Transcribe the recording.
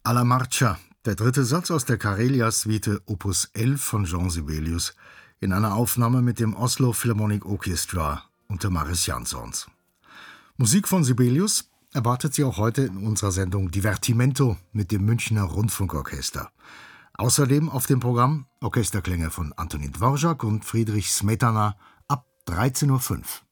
Alla Marcia, der dritte Satz aus der Karelia-Suite Opus 11 von Jean Sibelius in einer Aufnahme mit dem Oslo Philharmonic Orchestra unter Mariss Jansons. Musik von Sibelius erwartet Sie auch heute in unserer Sendung Divertimento mit dem Münchner Rundfunkorchester. Außerdem auf dem Programm Orchesterklänge von Antonín Dvořák und Friedrich Smetana ab 13:05 Uhr.